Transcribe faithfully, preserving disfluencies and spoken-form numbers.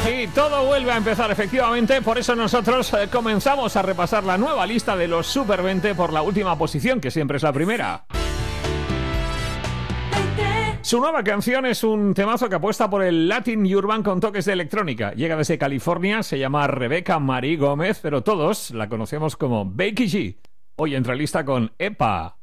Y todo vuelve a empezar, efectivamente. Por eso nosotros eh, comenzamos a repasar la nueva lista de los Super veinte por la última posición, que siempre es la primera. Su nueva canción es un temazo que apuesta por el Latin Urban con toques de electrónica. Llega desde California, se llama Rebeca Marie Gómez, pero todos la conocemos como Becky G. Hoy entra lista con Epa.